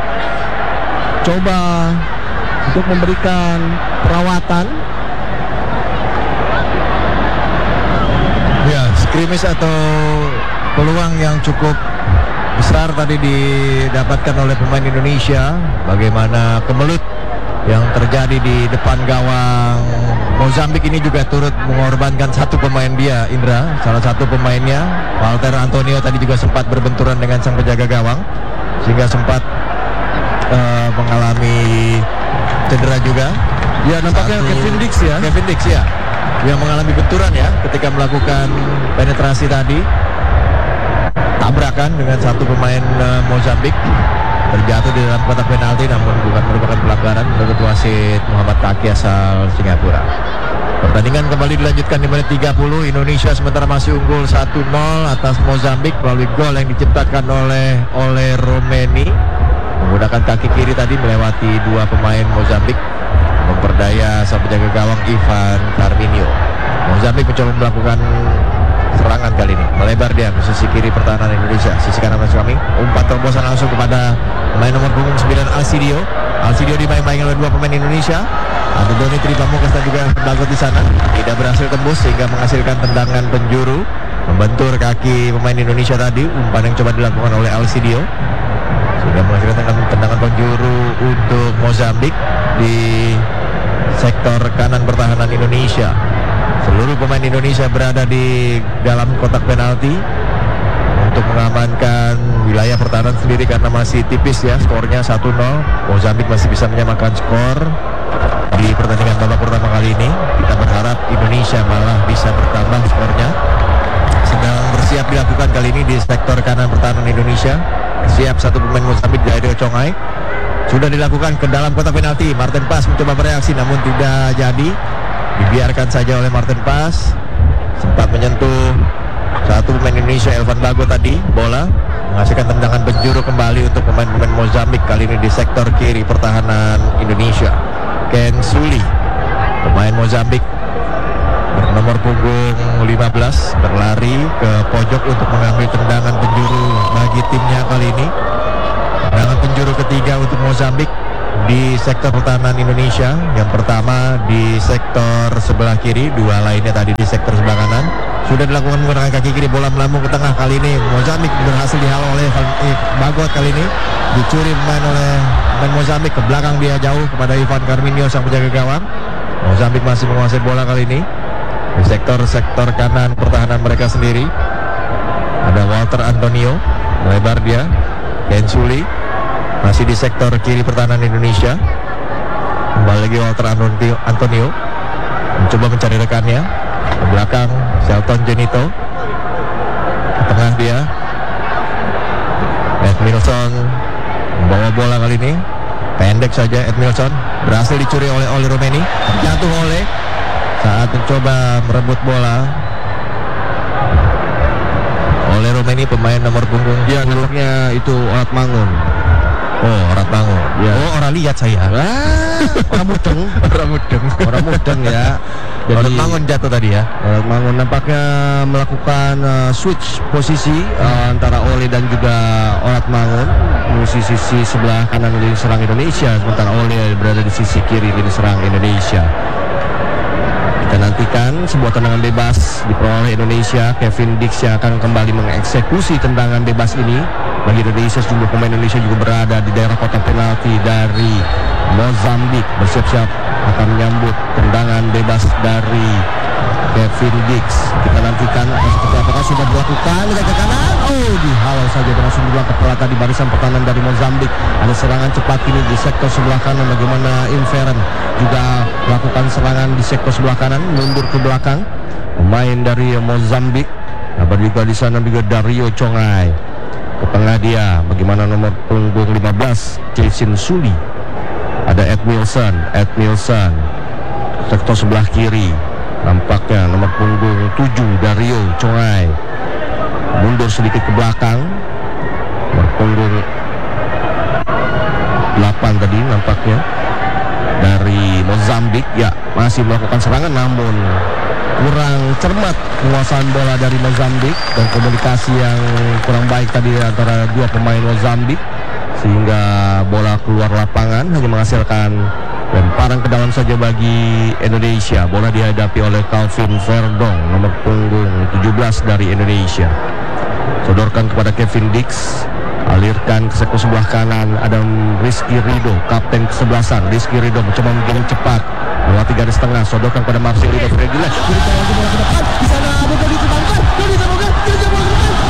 coba untuk memberikan perawatan. Ya, scrimmage atau peluang yang cukup besar tadi didapatkan oleh pemain Indonesia. Bagaimana kemelut yang terjadi di depan gawang Mozambik ini juga turut mengorbankan satu pemain dia, Indra. Salah satu pemainnya, Walter Antonio, tadi juga sempat berbenturan dengan sang penjaga gawang sehingga sempat uh, mengalami cedera juga. Ya, nampaknya satu, Kevin Dix ya. Kevin Dix ya, yang mengalami benturan ya ketika melakukan penetrasi tadi. Tabrakan dengan satu pemain uh, Mozambik, terjatuh di dalam kotak penalti, namun bukan merupakan pelanggaran menurut wasit Muhammad Kaki asal Singapura. Pertandingan kembali dilanjutkan di menit tiga puluh. Indonesia sementara masih unggul satu nol atas Mozambik melalui gol yang diciptakan oleh oleh Romeni menggunakan kaki kiri tadi melewati dua pemain Mozambik, memperdaya sang penjaga gawang Ivan Carminio. Mozambik mencoba melakukan serangan kali ini, melebar dia ke sisi kiri pertahanan Indonesia. Sisi kanan masuk kami, umpan terobosan langsung kepada pemain nomor punggung sembilan Alcidio. Alcidio dimain-main oleh dua pemain Indonesia. Ada Doni Tripamukas dan juga Bagot di sana. Tidak berhasil tembus sehingga menghasilkan tendangan penjuru membentur kaki pemain Indonesia tadi. Umpan yang coba dilakukan oleh Alcidio sehingga menghasilkan tendangan penjuru untuk Mozambik di sektor kanan pertahanan Indonesia. Seluruh pemain Indonesia berada di dalam kotak penalti untuk mengamankan wilayah pertahanan sendiri karena masih tipis ya skornya satu nol. Mozambik masih bisa menyamakan skor di pertandingan babak pertama kali ini. Kita berharap Indonesia malah bisa bertambah skornya. Sedang bersiap dilakukan kali ini di sektor kanan pertahanan Indonesia. Siap satu pemain Mozambik, Dario Chongai, sudah dilakukan ke dalam kotak penalti. Martin Pas mencoba bereaksi namun tidak jadi. Dibiarkan saja oleh Martin Pas. Sempat menyentuh satu pemain Indonesia, Elvan Bago tadi. Bola menghasilkan tendangan penjuru kembali untuk pemain-pemain Mozambik, kali ini di sektor kiri pertahanan Indonesia. Ken Suli, pemain Mozambik bernomor punggung lima belas, berlari ke pojok untuk mengambil tendangan penjuru bagi timnya kali ini. Tendangan penjuru ketiga untuk Mozambik di sektor pertahanan Indonesia. Yang pertama di sektor sebelah kiri, dua lainnya tadi di sektor sebelah kanan. Sudah dilakukan menggunakan kaki kiri, bola melambung ke tengah. Kali ini Mozambik berhasil dihalau oleh Bagot. Kali ini dicuri pemain oleh pemain Mozambik, ke belakang dia jauh kepada Ivan Carminio sang penjaga gawang. Mozambik masih menguasai bola kali ini di sektor-sektor kanan pertahanan mereka sendiri. Ada Walter Antonio, melebar dia. Ken Suli masih di sektor kiri pertahanan Indonesia. Kembali lagi Walter Antonio mencoba mencari rekannya ke belakang. Shelton Genito ke tengah dia. Edmilson membawa bola kali ini pendek saja. Edmilson berhasil dicuri oleh Oli Romeni, terjatuh oleh saat mencoba merebut bola. Oleh Romeni, pemain nomor punggung dia nampaknya itu Orat Mangun. Oh, Orat Mangun ya. Oh, orang lihat saya. Ah, orang mudeng. Orang mudeng. Orang mudeng ya. Jadi, Orat Mangun jatuh tadi ya. Orat Mangun nampaknya melakukan uh, switch posisi uh, antara Ole dan juga Orat Mangun. Di sisi sebelah kanan lini serang Indonesia, sementara Ole berada di sisi kiri lini serang Indonesia. Kita nantikan sebuah tendangan bebas diperoleh Indonesia. Kevin Dix yang akan kembali mengeksekusi tendangan bebas ini. Bagi Indonesia, sejumlah pemain Indonesia juga berada di daerah kotak penalti dari Mozambik, bersiap-siap akan menyambut tendangan bebas dari Kevin Dix. Kita nantikan seperti apakah sudah dilakukan ke kanan. Oh, dihalau saja dengan sejumlah kepelata di barisan pertahanan dari Mozambik. Ada serangan cepat ini di sektor sebelah kanan. Bagaimana Inferen juga melakukan serangan di sektor sebelah kanan, mundur ke belakang. Pemain dari Mozambik. Ada juga di sana juga Dario Chongai. Ke tengah dia, bagaimana nomor punggung lima belas Jason Suli. Ada Edmilson, Edmilson sektor sebelah kiri. Nampaknya nomor punggung tujuh Dario Chongai mundur sedikit ke belakang. Nomor punggung delapan tadi nampaknya dari Mozambik ya, masih melakukan serangan namun kurang cermat penguasaan bola dari Mozambik dan komunikasi yang kurang baik tadi antara dua pemain Mozambik sehingga bola keluar lapangan, hanya menghasilkan lemparan ke dalam saja bagi Indonesia. Bola dihadapi oleh Calvin Verdong, nomor punggung tujuh belas dari Indonesia. Sodorkan kepada Kevin Dix, Alirkan ke sektor sebelah kanan. Ada Rizky Ridho, kapten kesebelasan. Rizky Ridho mencoba menggiring cepat melewati garis tengah, sodorkan pada Marcelino Ferdinand. Berikan lagi bola ke depan. Di sana ada Doni Tripamungkas. Doni Tripamungkas kirim bola ke depan.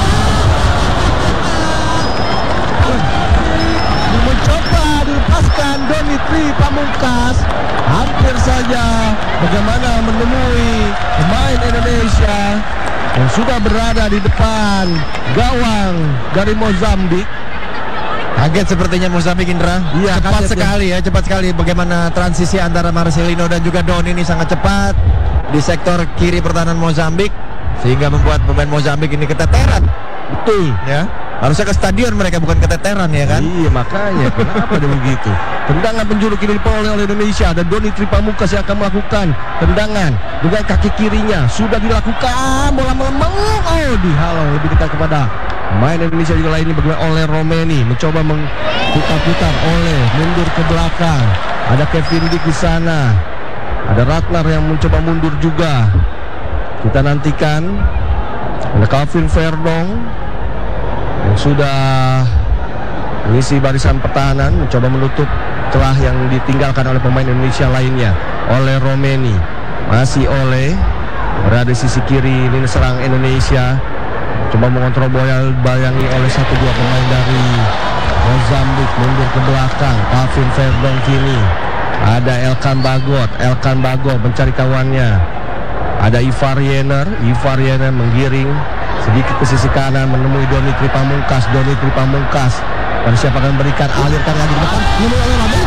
Mencoba dilepaskan Doni Tripamungkas. Hampir saja bagaimana menemui pemain Indonesia yang sudah berada di depan gawang dari Mozambik. Kaget sepertinya Mozambik, Indra. Iya, cepat kaget, sekali ya. ya, cepat sekali bagaimana transisi antara Marcelino dan juga Don ini sangat cepat di sektor kiri pertahanan Mozambik sehingga membuat pemain Mozambik ini keteteran. Betul. Ya, harusnya ke stadion mereka, bukan keteteran ya kan? Iya, makanya kenapa dia begitu? Tendangan penjuru kiri diperoleh oleh Indonesia. Ada Doni Tripamungkas yang akan melakukan tendangan dengan kaki kirinya. Sudah dilakukan, bola melembung. Oh, dihalau lebih dekat kepada main Indonesia juga lainnya bagaimana oleh Romeni mencoba mengputar-putar oleh mundur ke belakang. Ada Kevin Dick di sana. Ada Ratnar yang mencoba mundur juga. Kita nantikan. Ada Calvin Verdong yang sudah mengisi barisan pertahanan, mencoba menutup celah yang ditinggalkan oleh pemain Indonesia lainnya. Oleh Romeni, masih oleh berada di sisi kiri lini serang Indonesia, coba mengontrol bola, bayangi oleh satu dua pemain dari Mozambik, mundur ke belakang. Calvin Verdong kini ada Elkan Bagot. Elkan Bagot mencari kawannya. Ada Ivar Yener. Ivar Yener menggiring sedikit ke sisi kanan menemui Doni Tripamungkas. Doni Tripamungkas dan siapa akan berikan, alirkan lagi ke depan. Ini oleh Ramai.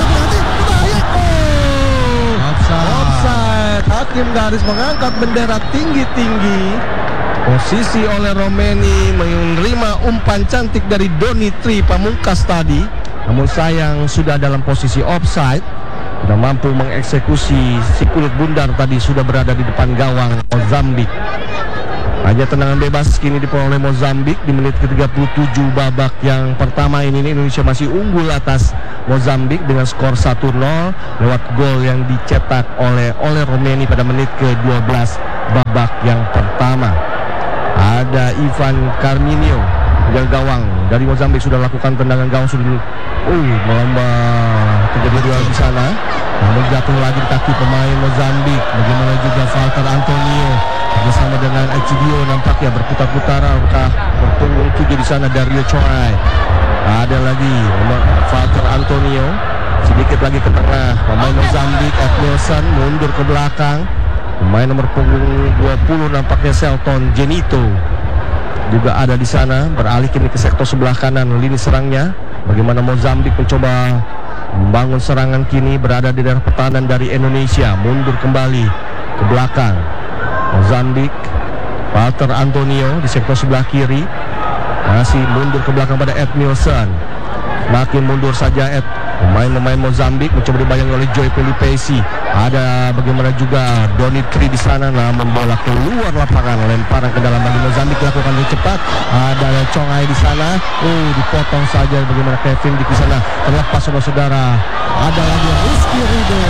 Offside. Offside. Hakim garis mengangkat bendera tinggi-tinggi. Posisi oleh Romeni menerima umpan cantik dari Doni Tripamungkas tadi. Namun sayang sudah dalam posisi offside. Sudah mampu mengeksekusi si kulit bundar tadi, sudah berada di depan gawang Mozambik. Hanya tendangan bebas kini diperoleh Mozambik di menit ke tiga puluh tujuh babak yang pertama ini. Indonesia masih unggul atas Mozambik dengan skor satu nol lewat gol yang dicetak oleh oleh Romeni pada menit ke dua belas babak yang pertama. Ada Ivan Carminio dari gawang dari Mozambik sudah lakukan tendangan gawang, sudah uh melambang terjadi dua di sana. Namun jatuh lagi di kaki pemain Mozambik. Bagaimana juga Walter Antonio bersama dengan Egidio nampaknya berputar-putar, apakah berpunggung tujuh di sana. Dario Choi, ada lagi Walter Antonio, sedikit lagi ke tengah pemain Mozambik. Ed Nielsen mundur ke belakang, pemain nomor punggung dua puluh nampaknya Selton Genito juga ada di sana, beralih kini ke sektor sebelah kanan lini serangnya. Bagaimana Mozambik mencoba membangun serangan kini berada di daerah pertahanan dari Indonesia, mundur kembali ke belakang. Mozambik, Walter Antonio di sektor sebelah kiri masih mundur ke belakang pada Ed Nielsen. Makin mundur saja Ed. Pemain-pemain Mozambik mencoba dibayangi oleh Joy Pelipesi. Ada bagaimana juga Doni Tri di sana, namun bola keluar lapangan, lemparan ke dalam bagi Mozambik dilakukan dengan cepat. Ada Congai di sana, oh dipotong saja. Bagaimana Kevin di sana terlepas saudara-saudara. Ada lagi Rizky Ridho.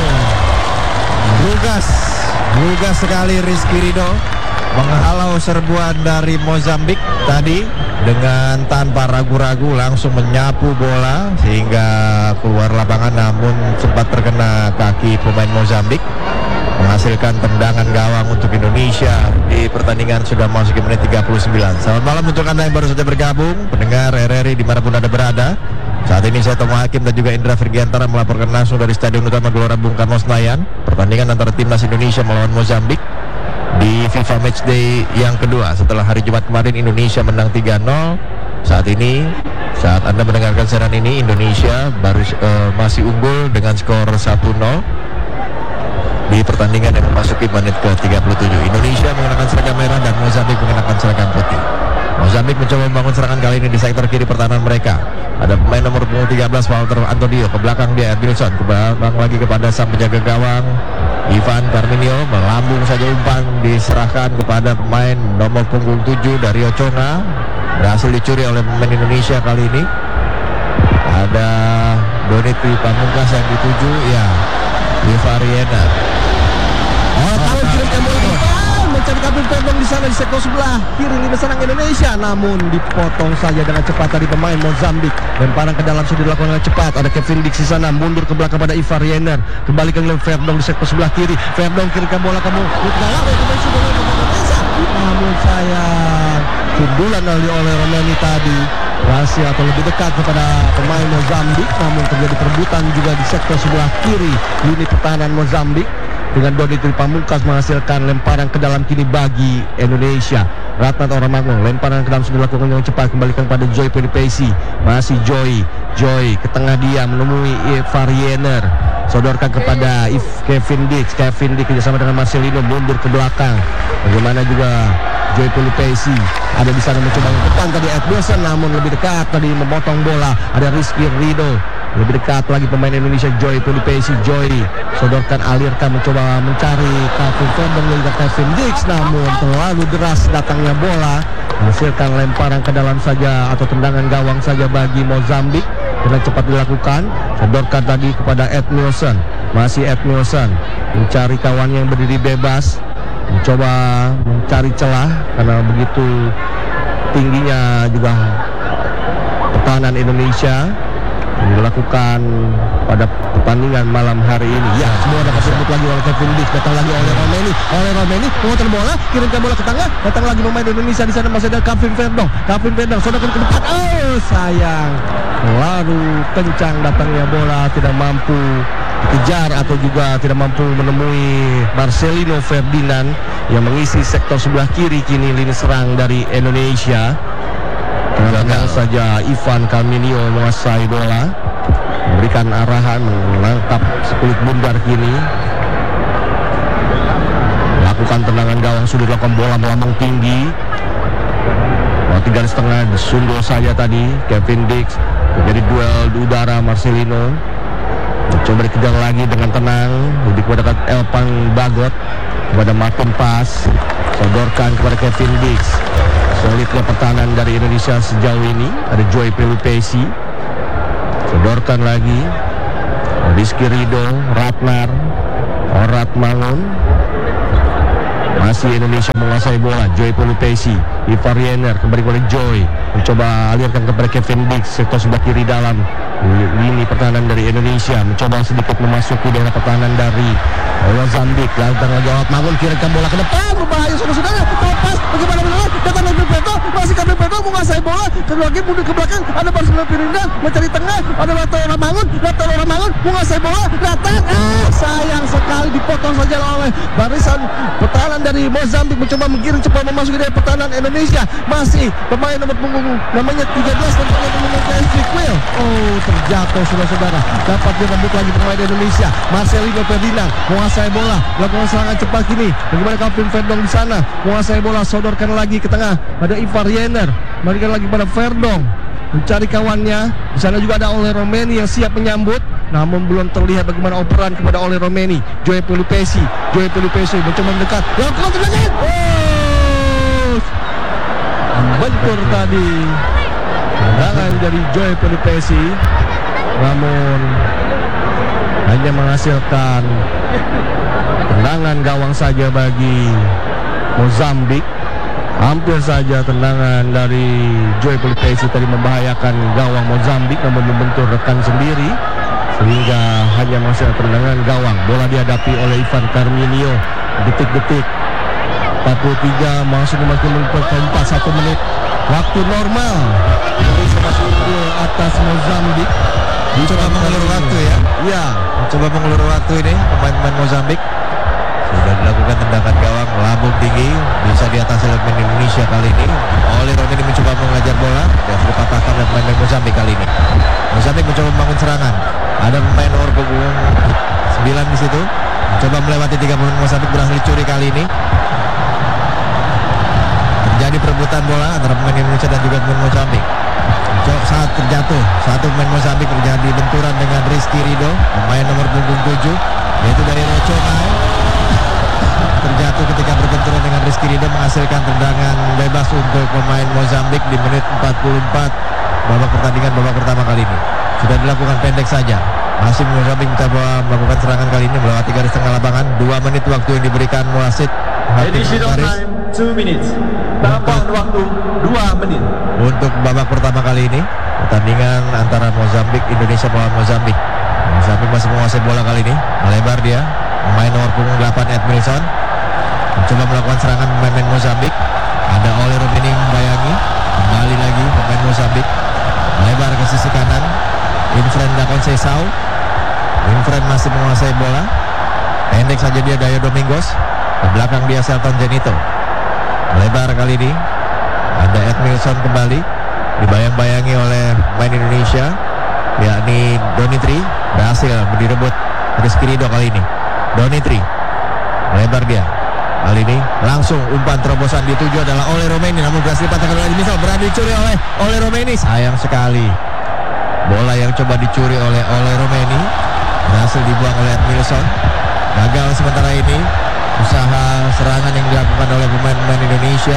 Lugas, lugas sekali Rizky Ridho menghalau serbuan dari Mozambik tadi dengan tanpa ragu-ragu langsung menyapu bola sehingga keluar lapangan, namun sempat terkena kaki pemain Mozambik, menghasilkan tendangan gawang untuk Indonesia di pertandingan sudah masuk ke menit tiga puluh sembilan. Selamat malam untuk Anda yang baru saja bergabung, pendengar R R I dimanapun Anda berada. Saat ini saya Tomo Hakim dan juga Indra Virgiantara melaporkan langsung dari Stadion Utama Gelora Bung Karno Senayan, pertandingan antara timnas Indonesia melawan Mozambik di FIFA Matchday yang kedua setelah hari Jumat kemarin Indonesia menang tiga nol. Saat ini, saat Anda mendengarkan siaran ini, Indonesia baru uh, masih unggul dengan skor satu nol di pertandingan yang memasuki menit ke tiga puluh tujuh. Indonesia mengenakan seragam merah dan Mozambik mengenakan seragam putih. Mozambik mencoba membangun serangan kali ini di sektor kiri pertahanan mereka. Ada pemain nomor punggung tiga belas Walter Antonio, ke belakang dia Ed Wilson, ke belakang lagi kepada sang penjaga gawang Ivan Carminio, melambung saja umpan diserahkan kepada pemain nomor punggung tujuh Dario Chonga, berhasil dicuri oleh pemain Indonesia kali ini. Ada Doni Tripamungkas yang dituju, ya Ivar Yener. Oh, tahu kirim ke depan, mencari Calvin Verdong di sana di sektor sebelah kiri lini serang Indonesia, namun dipotong saja dengan cepat dari pemain Mozambik. Lemparan ke dalam sudah dilakukan dengan cepat. Ada Kevin Dix di sana, mundur ke belakang pada Ivar Yener, kembali ke Verdong di sektor sebelah kiri. Verdong kirimkan bola kamu namun sayang sundulan oleh oleh Romeni tadi berhasil atau lebih dekat kepada pemain Mozambik, namun terjadi perebutan juga di sektor sebelah kiri lini pertahanan Mozambik dengan Dodi Tripamungkas menghasilkan lemparan ke dalam kini bagi Indonesia. Ratna Oramangun, lemparan ke dalam sudah dilakukan dengan cepat, kembalikan pada Joy Pelipesi. Masih Joy, Joy ke tengah dia menemui Ivar Yener, sodorkan kepada If Kevin Dix. Kevin Dix kerjasama dengan Marcelino mundur ke belakang. Bagaimana juga Joy Pelipesi ada di sana mencoba ke depan tadi Ed Wilson, namun lebih dekat tadi memotong bola. Ada Rizky Rido, lebih dekat lagi pemain Indonesia Joy Pelipesi. Joy sodorkan, alirkan, mencoba mencari Calvin Verdong dan Kevin Dix, namun terlalu deras datangnya bola, menghasilkan lemparan ke dalam saja atau tendangan gawang saja bagi Mozambik. Dengan cepat dilakukan, sodorkan tadi kepada Ed Nielsen. Masih Ed Nielsen mencari kawannya yang berdiri bebas, mencoba mencari celah karena begitu tingginya juga pertahanan Indonesia dilakukan pada pertandingan malam hari ini. Ya, semua dapat disebut lagi oleh Kevin Dix, datang lagi oleh Romeni, oleh Romeni memutar bola, kirimkan bola ke tengah, datang lagi pemain Indonesia di sana masih ada Calvin Verdong. Calvin Verdong sodorkan ke depan. Oh, sayang. Terlalu kencang datangnya bola, tidak mampu dikejar atau juga tidak mampu menemui Marcelino Ferdinand yang mengisi sektor sebelah kiri kini lini serang dari Indonesia. Tengah-tengah saja Ivan Calminio menguasai bola, memberikan arahan, menangkap sekulit bundar kini, lakukan tendangan gawang, sudah dilakukan bola melambung tinggi. Oh, tiga garis tengah disundul saja tadi Kevin Dix, menjadi duel di udara. Marcelino coba dikejar lagi dengan tenang, lebih kepada Elpan Bagot, kepada Martin Pas, sodorkan kepada Kevin Dix. Solidnya pertahanan dari Indonesia sejauh ini. Ada Joy Pelupesi, sodorkan lagi Rizky Rido, Ratnar Orat Mangun. Masih Indonesia menguasai bola. Joy Pelupesi, Ivar Yener kembali kepada Joy, mencoba alirkan kepada Kevin Dix, sektor sebelah kiri dalam lini pertahanan dari Indonesia, mencoba sedikit memasuki daerah pertahanan dari Mozambik. Lantar lagi Orat Mangun, kirimkan bola ke depan, berbahaya saudara-saudara, lepas, bagaimana benar, datang lagi Beto, masih Kevin Beto menguasai bola, kedua lagi mundur ke belakang, ada Barcelona Pirinda, mencari tengah, ada Ratna Orat Mangun, Ratna Orat Mangun menguasai bola, datang, ah, sayang sekali dipotong saja oleh barisan pertahanan dari Mozambik, mencoba menggiring cepat memasuki dari pertahanan Indonesia. Masih pemain nomor punggung namanya tiga belas dan pemain Will. Oh, terjatuh saudara-saudara. Dapat direbut lagi pemain Indonesia. Marcelino Ferdinand menguasai bola, melakukan serangan cepat kini. Bagaimana Calvin Verdong di sana menguasai bola, sodorkan lagi ke tengah. Ada Ivar Yener, berikan lagi pada Verdong, mencari kawannya. Di sana juga ada Ole Romeni yang siap menyambut, namun belum terlihat bagaimana operan kepada Ole Romeni. Joy Pelupesi, Joy Pelupesi mencoba mendekat, lakukan tendangan. Oh, bentur tadi tendangan dari Joy Pelupesi, namun hanya menghasilkan tendangan gawang saja bagi Mozambik. Hampir saja tendangan dari Joy Pelupesi tadi membahayakan gawang Mozambik, namun membentur rekan sendiri sehingga hanya menghasilkan tendangan gawang. Bola dihadapi oleh Ivan Carminio. Detik-detik empat puluh tiga masuk ke menit keempat, satu menit waktu normal. Indonesia masih unggul atas Mozambik. Mencoba mengulur waktu ya. Ya, mencoba mengulur waktu ini pemain-pemain Mozambik. Sudah dilakukan tendangan gawang melambung tinggi, bisa di atas oleh pemain Indonesia kali ini. Oleh Romeni mencoba mengajar bola dan dipatahkan oleh pemain Mozambik kali ini. Mozambik mencoba membangun serangan. Ada pemain nomor punggung sembilan di situ, mencoba melewati tiga pemain Mozambik, berhasil dicuri kali ini. Terjadi perebutan bola antara pemain Indonesia dan juga pemain Mozambik. Saat terjatuh, satu pemain Mozambik terjadi benturan dengan Rizky Rido, pemain nomor punggung tujuh, yaitu dari Roconai. Terjatuh ketika berbenturan dengan Rizky Rido, menghasilkan tendangan bebas untuk pemain Mozambik di menit empat puluh empat babak pertandingan babak pertama kali ini. Sudah dilakukan pendek saja. Masih Mozambik mencoba melakukan serangan kali ini melewati garis tengah lapangan. Dua menit waktu yang diberikan wasit Hakim Faris two minutes. Tambahan waktu dua menit. untuk babak pertama kali ini pertandingan antara Mozambik Indonesia melawan Mozambik. Mozambik masih menguasai bola kali ini, melebar dia, pemain nomor punggung delapan Edmilson mencoba melakukan serangan pemain Mozambik. Ada Ole Romeni membayangi, kembali lagi pemain Mozambik melebar ke sisi kanan. Infren da Conceição, Infren masih menguasai bola, pendek saja dia Dayo Domingos, ke belakang dia Selton Jenito, melebar kali ini. Ada Edmilson kembali, dibayang-bayangi oleh pemain Indonesia, yakni Donitri, berhasil direbut Rizky Ridho kali ini. Donitri melebar dia, kali ini langsung umpan terobosan dituju adalah Ole Romeni, namun berhasil dipatahkan oleh Edmilson, berani dicuri oleh Ole Romeni. Sayang sekali, bola yang coba dicuri oleh Ole Romeni berhasil dibuang oleh Edmilson. Gagal sementara ini usaha serangan yang dilakukan oleh pemain-pemain Indonesia.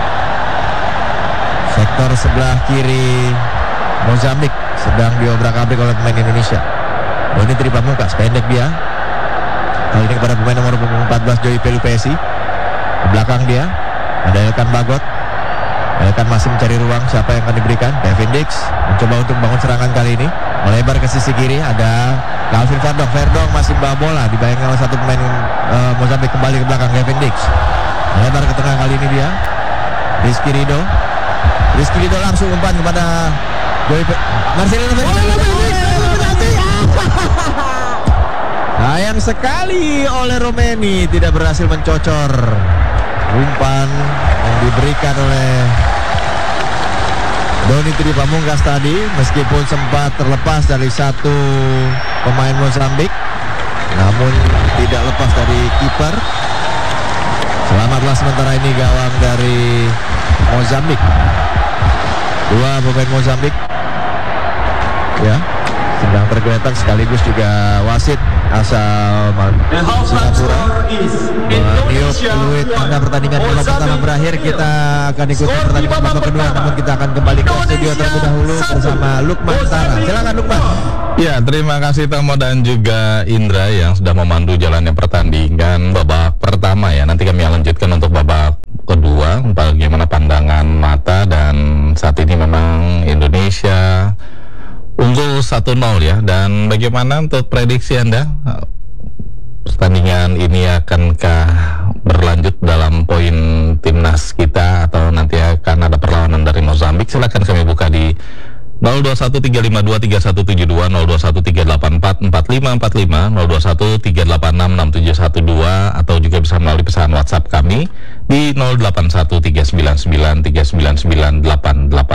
Sektor sebelah kiri Mozambik sedang diobrak-abrik oleh pemain Indonesia. Donitri Pamungkas, pendek dia, kali ini kepada pemain nomor empat belas Joey Pelupesi. Ke belakang dia ada Elkan Bagot. Elkan masih mencari ruang, siapa yang akan diberikan. Kevin Dix mencoba untuk bangun serangan kali ini, melebar ke sisi kiri. Ada Calvin Verdong. Verdong masih membawa bola, dibayangkan oleh satu pemain uh, Mozambik. Kembali ke belakang Kevin Dix, melebar ke tengah kali ini dia Rizky Ridho. Rizky Ridho langsung umpan kepada Joey Pe- Marcelino Fernandes. Sayang sekali Ole Romeni tidak berhasil mencocor umpan yang diberikan oleh Donitri Pamungkas tadi, meskipun sempat terlepas dari satu pemain Mozambik, namun tidak lepas dari kiper. Selamatlah sementara ini gawang dari Mozambik. Dua pemain Mozambik ya sedang tergeletak, sekaligus juga wasit asal Singapura meniup fluid tanda pertandingan babak pertama berakhir. Kita akan ikuti pertandingan babak kedua, namun kita akan kembali ke studio terlebih dahulu bersama Lukman Tara. Silakan Lukman. Ya, terima kasih Tomo dan juga Indra yang sudah memandu jalannya pertandingan babak pertama ya. Nanti kami lanjutkan untuk babak kedua, bagaimana pandangan mata. Dan saat ini memang Indonesia unggul satu nol ya. Dan bagaimana untuk prediksi Anda? Pertandingan ini akankah berlanjut dalam poin timnas kita atau nanti akan ada perlawanan dari Mozambik? Silakan kami buka di nol dua satu tiga lima dua tiga satu tujuh dua, nol dua satu tiga delapan empat empat lima empat lima, nol dua satu tiga delapan enam enam tujuh satu dua, atau juga bisa melalui pesan WhatsApp kami di nol delapan satu tiga sembilan sembilan tiga sembilan sembilan delapan delapan